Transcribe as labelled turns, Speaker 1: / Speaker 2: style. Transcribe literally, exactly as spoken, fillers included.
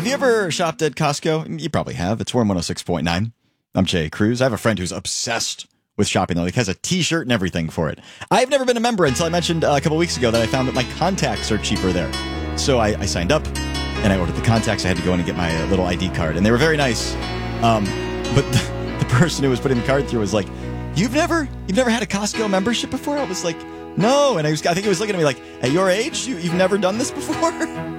Speaker 1: you ever shopped at Costco? You probably have. It's Warm one oh six point nine. I'm Jay Cruz. I have a friend who's obsessed with shopping, though. He has a t-shirt and everything for it. I've never been a member until I mentioned uh, a couple weeks ago that I found that my contacts are cheaper there. So I, I signed up, and I ordered the contacts. I had to go in and get my uh, little I D card, and they were very nice. Um, but the, the person who was putting the card through was like, You've never, you've never had a Costco membership before? I was like, no. And I was, I think he was looking at me like, at your age, you, you've never done this before?